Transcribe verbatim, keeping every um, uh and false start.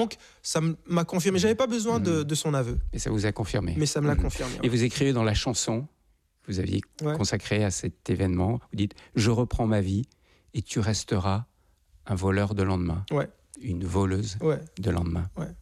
Donc, ça m'a confirmé. J'avais pas besoin mmh. de, de son aveu. Mais ça vous a confirmé. Mais ça me l'a mmh. confirmé. Et ouais. vous écrivez dans la chanson que vous aviez ouais. consacrée à cet événement, vous dites « Je reprends ma vie et tu resteras un voleur de lendemain. Ouais. » Une voleuse ouais. de lendemain. Ouais.